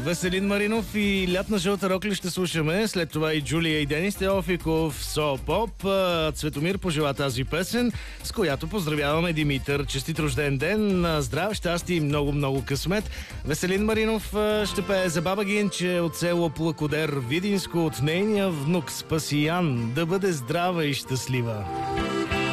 Веселин Маринов и Лятна жълта рокля ще слушаме. След това и Джулия и Денис Теофиков, Со Поп. Цветомир пожела тази песен, с която поздравяваме Димитър. Честит рожден ден, здраве, щастие и много късмет. Веселин Маринов ще пее за баба Гинче от село Плакодер, Видинско, от нейния внук Спасиян. Да бъде здрава и щастлива.